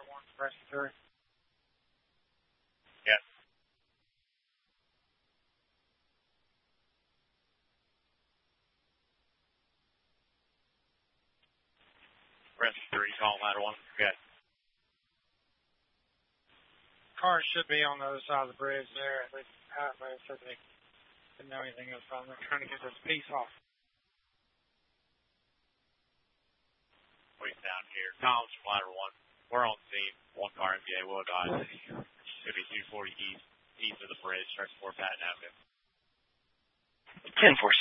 ladder 1, press 3. Yes. Press 3, call ladder 1. Yes. Cars should be on the other side of the bridge there. At least Atlas said they didn't know anything else about them. They're trying to get this piece off. Wait down here. Tom's from ladder 1. We're on scene. 1 car MBA will die. Should be 240 east of the bridge. Starts 4 Patton Avenue. 10-4